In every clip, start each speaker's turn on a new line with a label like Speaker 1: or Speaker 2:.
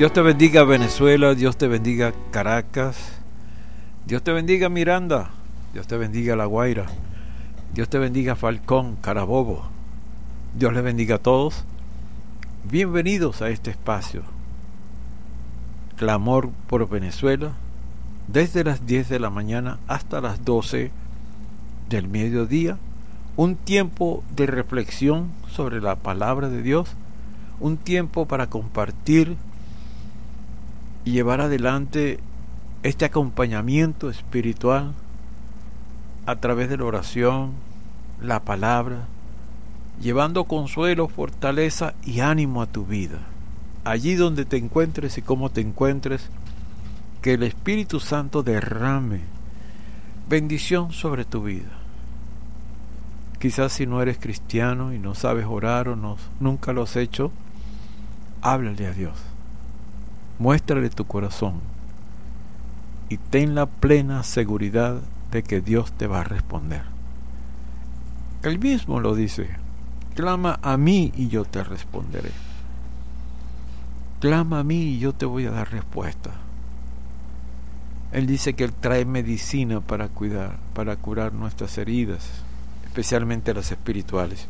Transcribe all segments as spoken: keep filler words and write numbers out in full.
Speaker 1: Dios te bendiga Venezuela, Dios te bendiga Caracas, Dios te bendiga Miranda, Dios te bendiga La Guaira, Dios te bendiga Falcón, Carabobo, Dios les bendiga a todos. Bienvenidos a este espacio, Clamor por Venezuela, desde las diez de la mañana hasta las doce del mediodía, un tiempo de reflexión sobre la palabra de Dios, un tiempo para compartir y llevar adelante este acompañamiento espiritual a través de la oración, la palabra, llevando consuelo, fortaleza y ánimo a tu vida. Allí donde te encuentres y como te encuentres, que el Espíritu Santo derrame bendición sobre tu vida. Quizás si no eres cristiano y no sabes orar o no, nunca lo has hecho, háblale a Dios. Muéstrale tu corazón y ten la plena seguridad de que Dios te va a responder. Él mismo lo dice: clama a mí y yo te responderé. Clama a mí y yo te voy a dar respuesta. Él dice que Él trae medicina para cuidar, para curar nuestras heridas, especialmente las espirituales.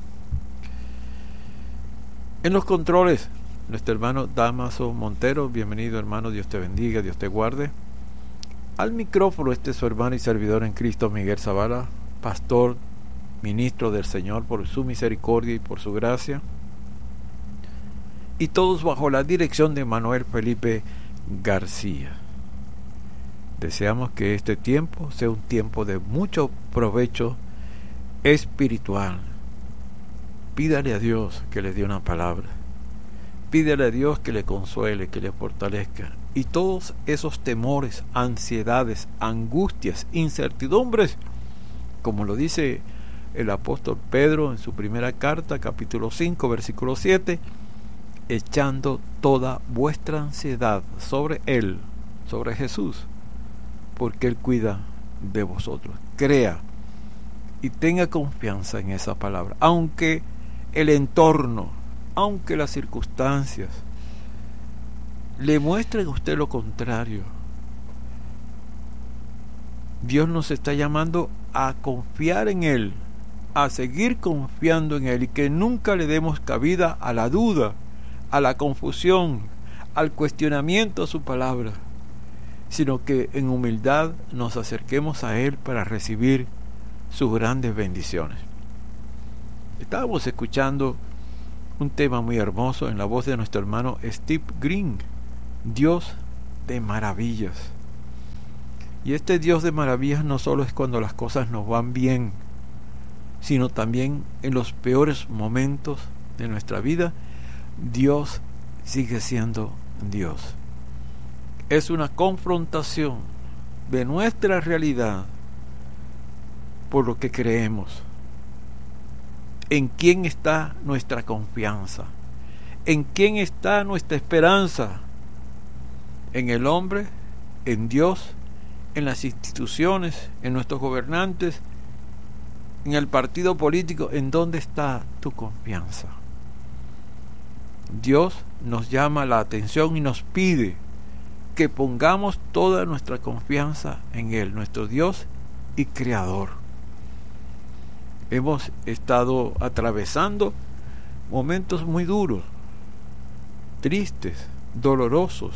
Speaker 1: En los controles, nuestro hermano Damaso Montero. Bienvenido, hermano, Dios te bendiga, Dios te guarde. Al micrófono este es su hermano y servidor en Cristo, Miguel Zavala, pastor, ministro del Señor, por su misericordia y por su gracia, y todos bajo la dirección de Manuel Felipe García. Deseamos que este tiempo sea un tiempo de mucho provecho espiritual. Pídale a Dios que le dé una palabra. Pídele a Dios que le consuele, que le fortalezca. Y todos esos temores, ansiedades, angustias, incertidumbres, como lo dice el apóstol Pedro en su primera carta, capítulo cinco, versículo siete, echando toda vuestra ansiedad sobre Él, sobre Jesús, porque Él cuida de vosotros. Crea y tenga confianza en esa palabra, aunque el entorno, aunque las circunstancias le muestren a usted lo contrario. Dios nos está llamando a confiar en Él, a seguir confiando en Él, y que nunca le demos cabida a la duda, a la confusión, al cuestionamiento a su palabra, sino que en humildad nos acerquemos a Él para recibir sus grandes bendiciones. Estábamos escuchando un tema muy hermoso en la voz de nuestro hermano Steve Green, Dios de maravillas. Y este Dios de maravillas no solo es cuando las cosas nos van bien, sino también en los peores momentos de nuestra vida. Dios sigue siendo Dios. Es una confrontación de nuestra realidad por lo que creemos. ¿En quién está nuestra confianza? ¿En quién está nuestra esperanza? ¿En el hombre? ¿En Dios? ¿En las instituciones? ¿En nuestros gobernantes? ¿En el partido político? ¿En dónde está tu confianza? Dios nos llama la atención y nos pide que pongamos toda nuestra confianza en Él, nuestro Dios y Creador. Hemos estado atravesando momentos muy duros, tristes, dolorosos,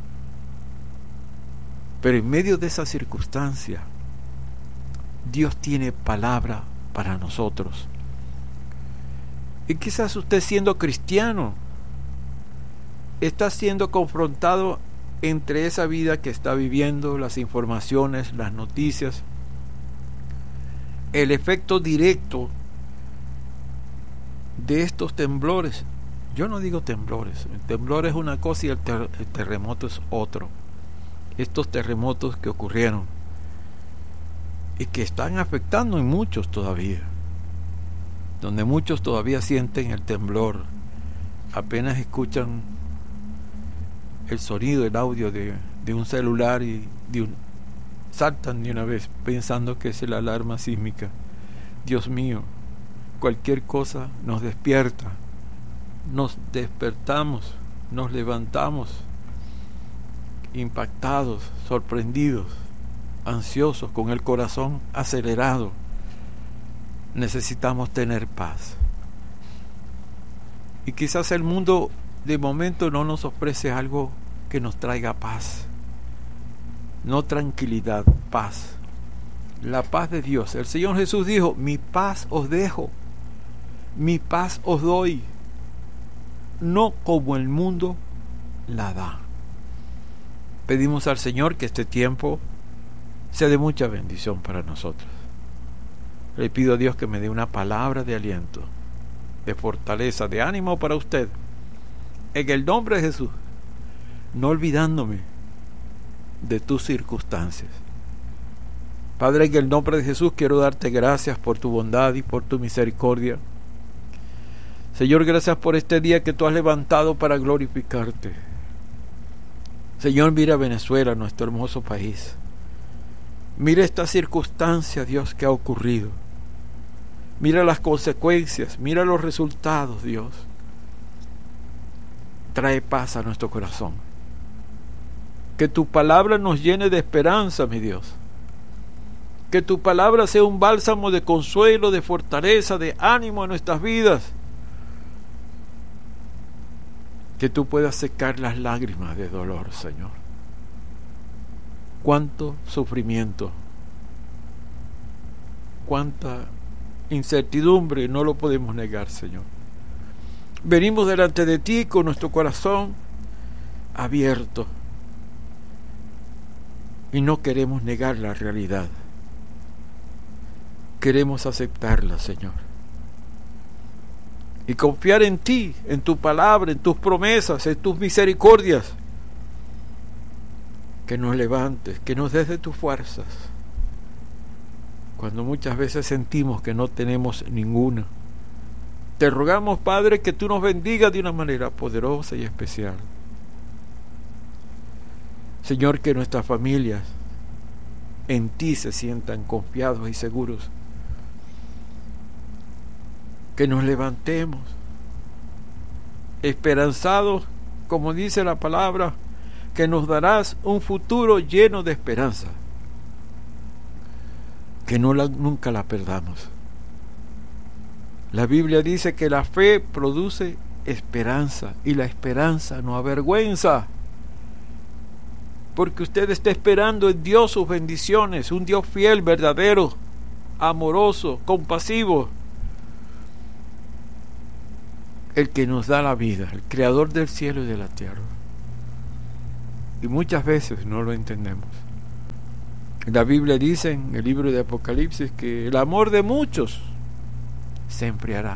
Speaker 1: pero en medio de esa circunstancia, Dios tiene palabra para nosotros. Y quizás usted, siendo cristiano, está siendo confrontado entre esa vida que está viviendo, las informaciones, las noticias, el efecto directo de estos temblores. Yo no digo temblores, el temblor es una cosa y el, ter- el terremoto es otro. Estos terremotos que ocurrieron y que están afectando en muchos todavía, donde muchos todavía sienten el temblor, apenas escuchan el sonido, el audio de, de un celular y de un, saltan de una vez pensando que es la alarma sísmica. Dios mío, cualquier cosa nos despierta, nos despertamos, nos levantamos impactados, sorprendidos, ansiosos, con el corazón acelerado. Necesitamos tener paz. Y quizás el mundo de momento no nos ofrece algo que nos traiga paz. No tranquilidad, paz. La paz de Dios. El Señor Jesús dijo: mi paz os dejo, mi paz os doy, no como el mundo la da. Pedimos al Señor que este tiempo sea de mucha bendición para nosotros. Le pido a Dios que me dé una palabra de aliento, de fortaleza, de ánimo para usted, en el nombre de Jesús, no olvidándome de tus circunstancias. Padre, en el nombre de Jesús quiero darte gracias por tu bondad y por tu misericordia. Señor, gracias por este día que tú has levantado para glorificarte. Señor, mira Venezuela, nuestro hermoso país. Mira esta circunstancia, Dios, que ha ocurrido. Mira las consecuencias, mira los resultados, Dios. Trae paz a nuestro corazón. Que tu palabra nos llene de esperanza, mi Dios. Que tu palabra sea un bálsamo de consuelo, de fortaleza, de ánimo a nuestras vidas. Que tú puedas secar las lágrimas de dolor, Señor. Cuánto sufrimiento, cuánta incertidumbre, no lo podemos negar, Señor. Venimos delante de ti con nuestro corazón abierto y no queremos negar la realidad. Queremos aceptarla, Señor, y confiar en ti, en tu palabra, en tus promesas, en tus misericordias. Que nos levantes, que nos des de tus fuerzas, cuando muchas veces sentimos que no tenemos ninguna. Te rogamos, Padre, que tú nos bendigas de una manera poderosa y especial. Señor, que nuestras familias en ti se sientan confiados y seguros. Que nos levantemos esperanzados, como dice la palabra, que nos darás un futuro lleno de esperanza. Que no la, nunca la perdamos. La Biblia dice que la fe produce esperanza y la esperanza no avergüenza. Porque usted está esperando en Dios sus bendiciones, un Dios fiel, verdadero, amoroso, compasivo. El que nos da la vida, el creador del cielo y de la tierra. Y muchas veces no lo entendemos. La Biblia dice en el libro de Apocalipsis que el amor de muchos se enfriará.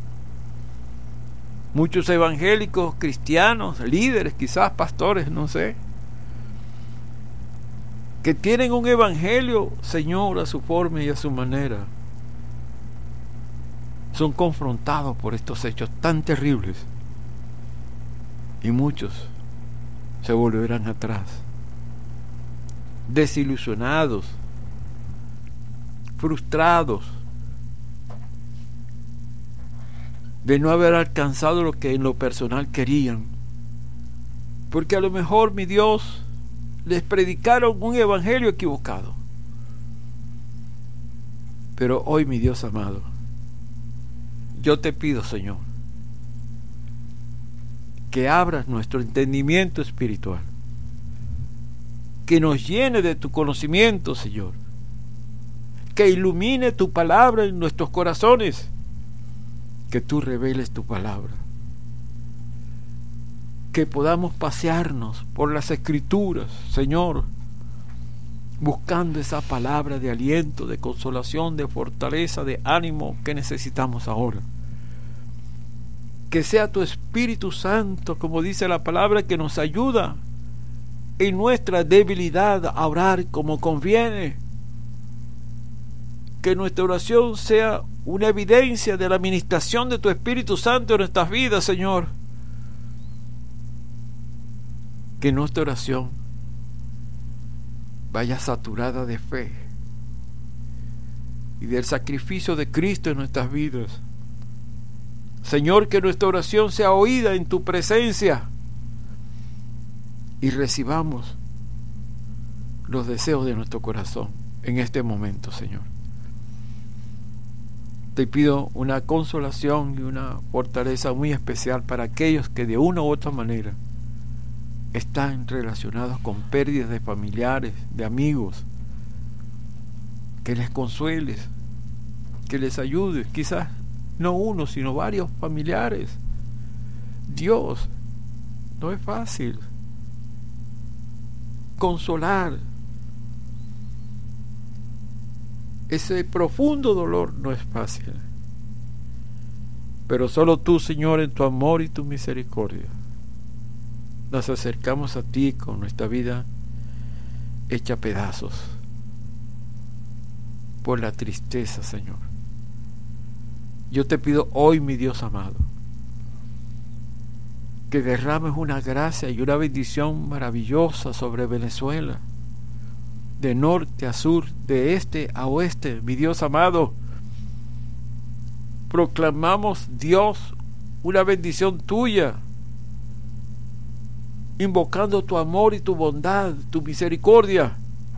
Speaker 1: Muchos evangélicos, cristianos, líderes, quizás pastores, no sé, que tienen un evangelio, Señor, a su forma y a su manera, son confrontados por estos hechos tan terribles y muchos se volverán atrás, desilusionados, frustrados de no haber alcanzado lo que en lo personal querían, porque a lo mejor, mi Dios, les predicaron un evangelio equivocado. Pero hoy, mi Dios amado, yo te pido, Señor, que abras nuestro entendimiento espiritual, que nos llene de tu conocimiento, Señor, que ilumine tu palabra en nuestros corazones, que tú reveles tu palabra, que podamos pasearnos por las Escrituras, Señor, buscando esa palabra de aliento, de consolación, de fortaleza, de ánimo que necesitamos ahora. Que sea tu Espíritu Santo, como dice la palabra, que nos ayuda en nuestra debilidad a orar como conviene. Que nuestra oración sea una evidencia de la administración de tu Espíritu Santo en nuestras vidas, Señor. Que nuestra oración vaya saturada de fe y del sacrificio de Cristo en nuestras vidas. Señor, que nuestra oración sea oída en tu presencia y recibamos los deseos de nuestro corazón en este momento, Señor. Te pido una consolación y una fortaleza muy especial para aquellos que de una u otra manera están relacionados con pérdidas de familiares, de amigos, que les consueles, que les ayudes, quizás no uno, sino varios familiares. Dios, no es fácil consolar ese profundo dolor, no es fácil, pero solo tú, Señor, en tu amor y tu misericordia nos acercamos a ti con nuestra vida hecha pedazos por la tristeza, Señor. Yo te pido hoy, mi Dios amado, que derrames una gracia y una bendición maravillosa sobre Venezuela, de norte a sur, de este a oeste, mi Dios amado. Proclamamos, Dios, una bendición tuya, invocando tu amor y tu bondad, tu misericordia.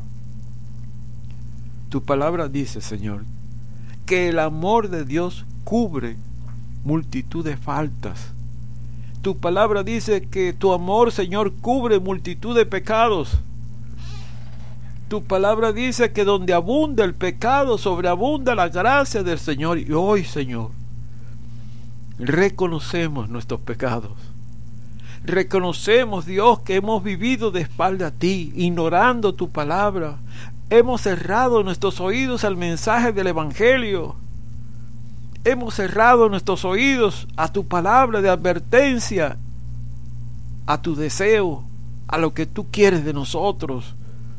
Speaker 1: Tu palabra dice, Señor, que el amor de Dios cubre multitud de faltas. Tu palabra dice que tu amor, Señor, cubre multitud de pecados. Tu palabra dice que donde abunda el pecado, sobreabunda la gracia del Señor. Y hoy, Señor, reconocemos nuestros pecados. Reconocemos, Dios, que hemos vivido de espalda a ti, ignorando tu palabra. Hemos cerrado nuestros oídos al mensaje del Evangelio. Hemos cerrado nuestros oídos a tu palabra de advertencia, a tu deseo, a lo que tú quieres de nosotros.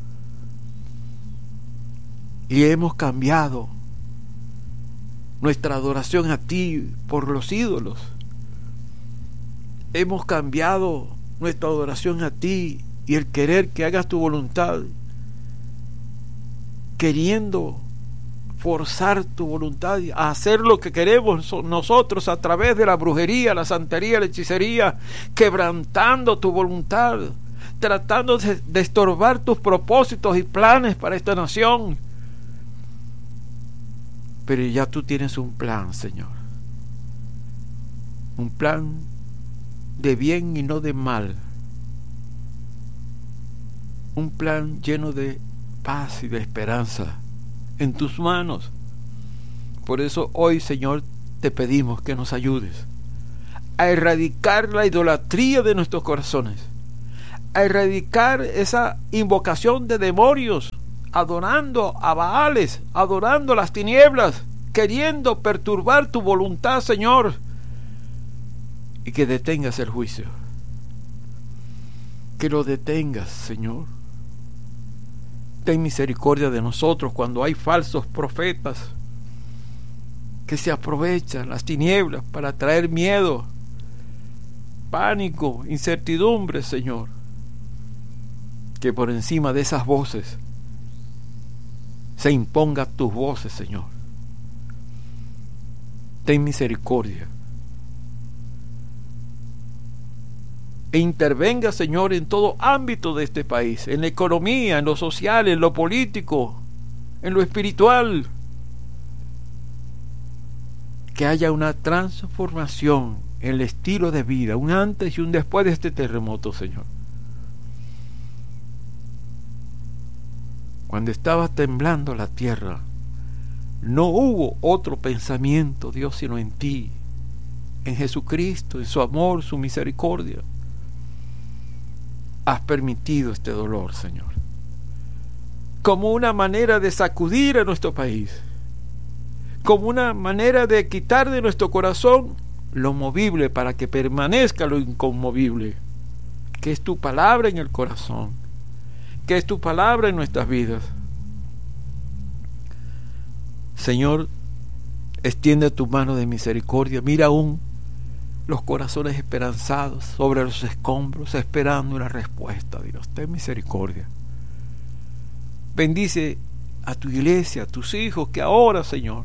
Speaker 1: Y hemos cambiado nuestra adoración a ti por los ídolos. Hemos cambiado nuestra adoración a ti y el querer que hagas tu voluntad, queriendo forzar tu voluntad a hacer lo que queremos nosotros a través de la brujería, la santería, la hechicería, quebrantando tu voluntad, tratando de, de estorbar tus propósitos y planes para esta nación. Pero ya tú tienes un plan, Señor, un plan de bien y no de mal, un plan lleno de paz y de esperanza en tus manos. Por eso hoy, Señor, te pedimos que nos ayudes a erradicar la idolatría de nuestros corazones, a erradicar esa invocación de demonios, adorando a Baales, adorando las tinieblas, queriendo perturbar tu voluntad, Señor, y que detengas el juicio, que lo detengas, Señor. Ten misericordia de nosotros cuando hay falsos profetas que se aprovechan las tinieblas para traer miedo, pánico, incertidumbre, Señor. Que por encima de esas voces se impongan tus voces, Señor. Ten misericordia e intervenga, Señor, en todo ámbito de este país, en la economía, en lo social, en lo político, en lo espiritual. Que haya una transformación en el estilo de vida, un antes y un después de este terremoto, Señor. Cuando estaba temblando la tierra, no hubo otro pensamiento, Dios, sino en ti, en Jesucristo, en su amor, su misericordia. Has permitido este dolor, Señor, como una manera de sacudir a nuestro país, como una manera de quitar de nuestro corazón lo movible para que permanezca lo inconmovible, que es tu palabra en el corazón, que es tu palabra en nuestras vidas. Señor, extiende tu mano de misericordia. Mira aún los corazones esperanzados sobre los escombros, esperando una respuesta. Dios, ten misericordia. Bendice a tu iglesia, a tus hijos que ahora, Señor,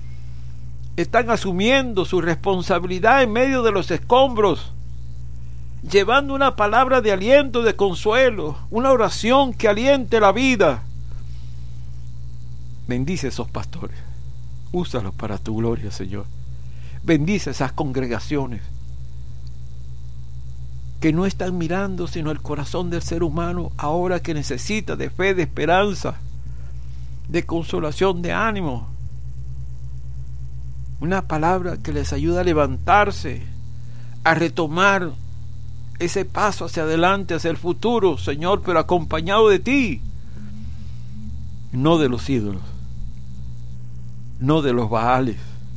Speaker 1: están asumiendo su responsabilidad en medio de los escombros, llevando una palabra de aliento, de consuelo, una oración que aliente la vida. Bendice a esos pastores, úsalos para tu gloria, Señor. Bendice esas congregaciones que no están mirando sino el corazón del ser humano ahora, que necesita de fe, de esperanza, de consolación, de ánimo. Una palabra que les ayuda a levantarse, a retomar ese paso hacia adelante, hacia el futuro, Señor, pero acompañado de ti, no de los ídolos, no de los baales.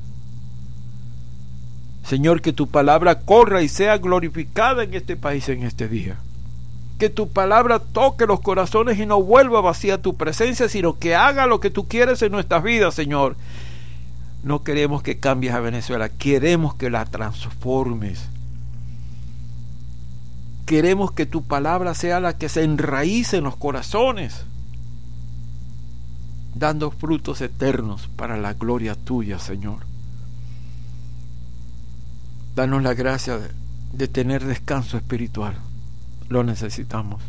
Speaker 1: Señor, que tu palabra corra y sea glorificada en este país en este día. Que tu palabra toque los corazones y no vuelva vacía tu presencia, sino que haga lo que tú quieres en nuestras vidas, Señor. No queremos que cambies a Venezuela, queremos que la transformes. Queremos que tu palabra sea la que se enraíce en los corazones, dando frutos eternos para la gloria tuya, Señor. Danos la gracia de, de tener descanso espiritual. Lo necesitamos.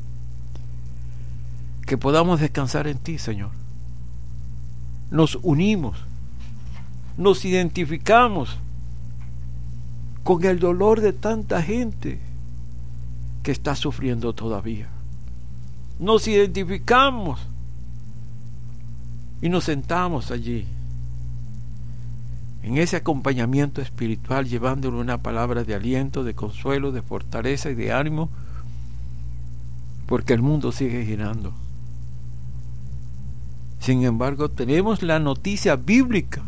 Speaker 1: Que podamos descansar en ti, Señor. Nos unimos, nos identificamos con el dolor de tanta gente que está sufriendo todavía. Nos identificamos y nos sentamos allí en ese acompañamiento espiritual, llevándole una palabra de aliento, de consuelo, de fortaleza y de ánimo, porque el mundo sigue girando. Sin embargo, tenemos la noticia bíblica,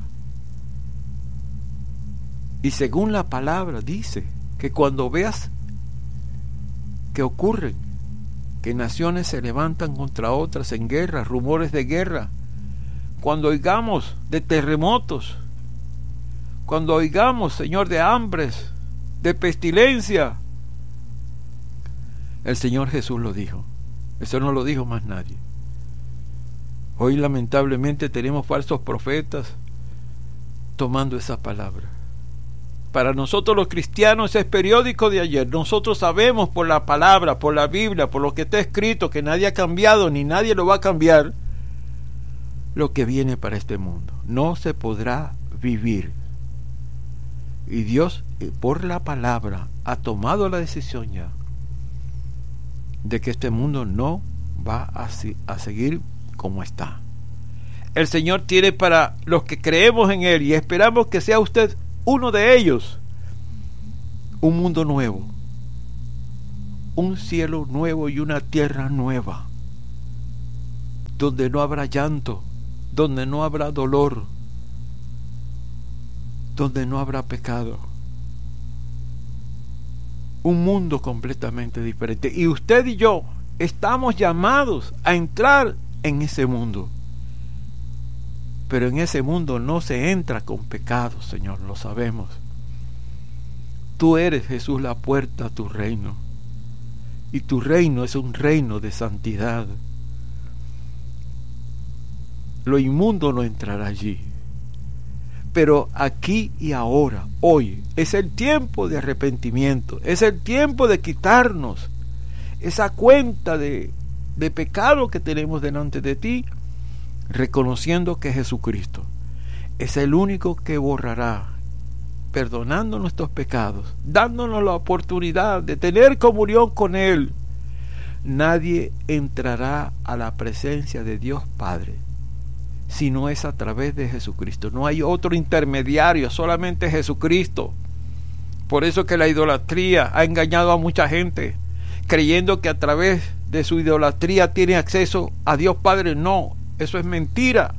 Speaker 1: y según la palabra dice que cuando veas que ocurren, que naciones se levantan contra otras en guerra, rumores de guerra, cuando oigamos de terremotos, cuando oigamos, Señor, de hambres, de pestilencia, el Señor Jesús lo dijo. Eso no lo dijo más nadie. Hoy lamentablemente tenemos falsos profetas tomando esa palabra. Para nosotros los cristianos es periódico de ayer. Nosotros sabemos por la palabra, por la Biblia, por lo que está escrito, que nadie ha cambiado ni nadie lo va a cambiar, lo que viene para este mundo. No se podrá vivir. Y Dios, por la palabra, ha tomado la decisión ya de que este mundo no va a, a seguir como está. El Señor tiene para los que creemos en Él, y esperamos que sea usted uno de ellos, un mundo nuevo, un cielo nuevo y una tierra nueva, donde no habrá llanto, donde no habrá dolor, donde no habrá pecado. Un mundo completamente diferente. Y usted y yo estamos llamados a entrar en ese mundo. Pero en ese mundo no se entra con pecado, Señor, lo sabemos. Tú eres, Jesús, la puerta a tu reino. Y tu reino es un reino de santidad. Lo inmundo no entrará allí. Pero aquí y ahora, hoy, es el tiempo de arrepentimiento, es el tiempo de quitarnos esa cuenta de, de pecado que tenemos delante de ti, reconociendo que Jesucristo es el único que borrará, perdonando nuestros pecados, dándonos la oportunidad de tener comunión con Él. Nadie entrará a la presencia de Dios Padre si no es a través de Jesucristo. No hay otro intermediario, solamente Jesucristo. Por eso que la idolatría ha engañado a mucha gente, creyendo que a través de su idolatría tiene acceso a Dios Padre. No, eso es mentira.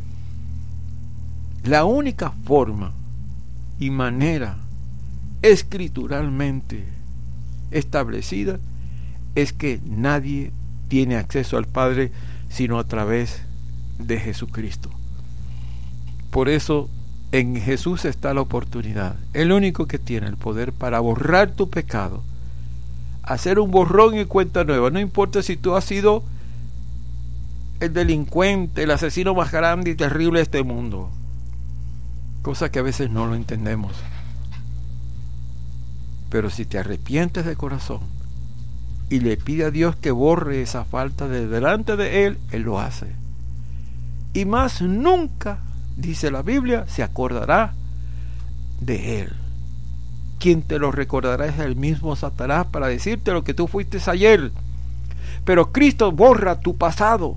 Speaker 1: La única forma y manera escrituralmente establecida es que nadie tiene acceso al Padre sino a través de Jesucristo. Por eso en Jesús está la oportunidad, el único que tiene el poder para borrar tu pecado, hacer un borrón y cuenta nueva. No importa si tú has sido el delincuente, el asesino más grande y terrible de este mundo, cosa que a veces no lo entendemos. Pero si te arrepientes de corazón y le pide a Dios que borre esa falta de delante de Él, Él lo hace. Y más nunca, dice la Biblia, se acordará de Él. Quien te lo recordará es el mismo Satanás para decirte lo que tú fuiste ayer. Pero Cristo borra tu pasado.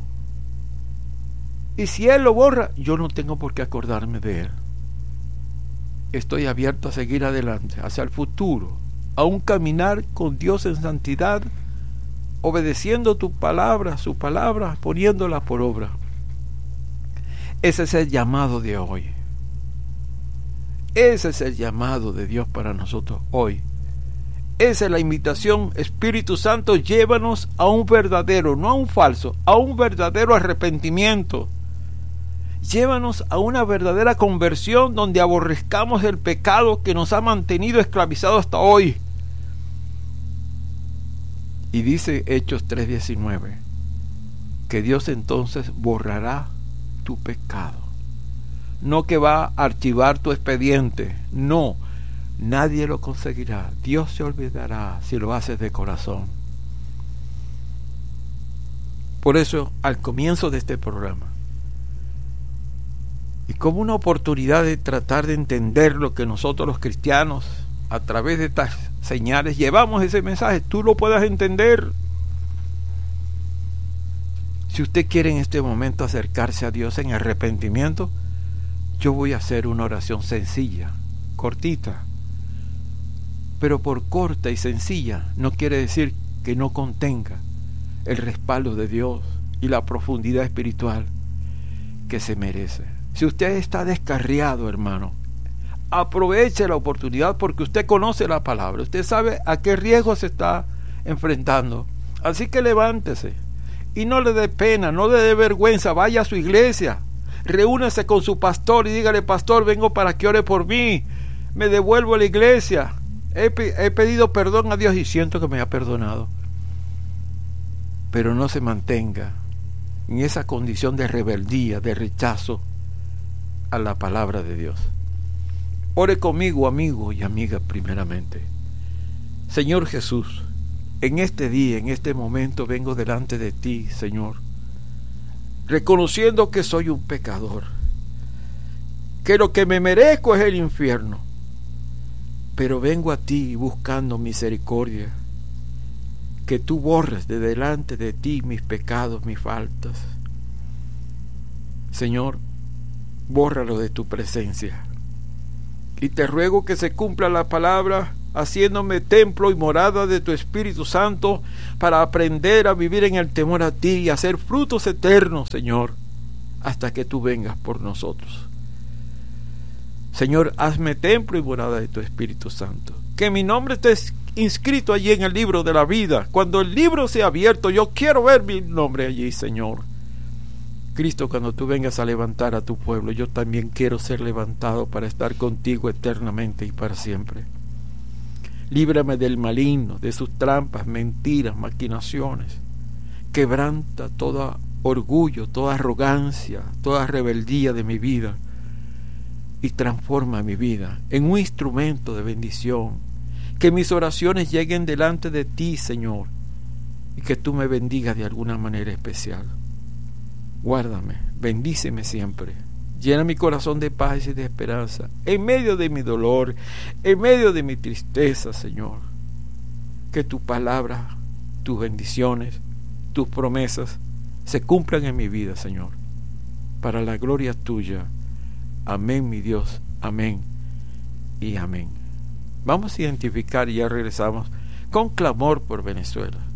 Speaker 1: Y si Él lo borra, yo no tengo por qué acordarme de Él. Estoy abierto a seguir adelante, hacia el futuro, a un caminar con Dios en santidad, obedeciendo tu palabra, su palabra, poniéndola por obra. Ese es el llamado de hoy. Ese es el llamado de Dios para nosotros hoy. Esa es la invitación. Espíritu Santo, llévanos a un verdadero, no a un falso, a un verdadero arrepentimiento. Llévanos a una verdadera conversión donde aborrezcamos el pecado que nos ha mantenido esclavizados hasta hoy. Y dice Hechos tres diecinueve que Dios entonces borrará tu pecado. No que va a archivar tu expediente, no, nadie lo conseguirá. Dios se olvidará si lo haces de corazón. Por eso, al comienzo de este programa, y como una oportunidad de tratar de entender lo que nosotros los cristianos, a través de estas señales, llevamos ese mensaje, tú lo puedas entender. Si usted quiere en este momento acercarse a Dios en arrepentimiento, yo voy a hacer una oración sencilla, cortita. Pero por corta y sencilla no quiere decir que no contenga el respaldo de Dios y la profundidad espiritual que se merece. Si usted está descarriado, hermano, aproveche la oportunidad porque usted conoce la palabra, usted sabe a qué riesgo se está enfrentando. Así que levántese y no le dé pena, no le dé vergüenza, vaya a su iglesia, reúnase con su pastor y dígale: pastor, vengo para que ore por mí, me devuelvo a la iglesia, he, he pedido perdón a Dios y siento que me ha perdonado. Pero no se mantenga en esa condición de rebeldía, de rechazo a la palabra de Dios. Ore conmigo, amigo y amiga, primeramente. Señor Jesús, en este día, en este momento, vengo delante de ti, Señor, reconociendo que soy un pecador, que lo que me merezco es el infierno, pero vengo a ti buscando misericordia, que tú borres de delante de ti mis pecados, mis faltas. Señor, bórralo de tu presencia, y te ruego que se cumpla la palabra, haciéndome templo y morada de tu Espíritu Santo, para aprender a vivir en el temor a ti y hacer frutos eternos, Señor, hasta que tú vengas por nosotros. Señor, hazme templo y morada de tu Espíritu Santo, que mi nombre esté inscrito allí en el libro de la vida. Cuando el libro sea abierto, yo quiero ver mi nombre allí, Señor. Cristo, cuando tú vengas a levantar a tu pueblo, yo también quiero ser levantado para estar contigo eternamente y para siempre. Líbrame del maligno, de sus trampas, mentiras, maquinaciones. Quebranta todo orgullo, toda arrogancia, toda rebeldía de mi vida, y transforma mi vida en un instrumento de bendición. Que mis oraciones lleguen delante de ti, Señor, y que tú me bendigas de alguna manera especial. Guárdame, bendíceme siempre. Llena mi corazón de paz y de esperanza, en medio de mi dolor, en medio de mi tristeza, Señor. Que tu palabra, tus bendiciones, tus promesas se cumplan en mi vida, Señor, para la gloria tuya. Amén, mi Dios, amén y amén. Vamos a identificar, y ya regresamos, con clamor por Venezuela.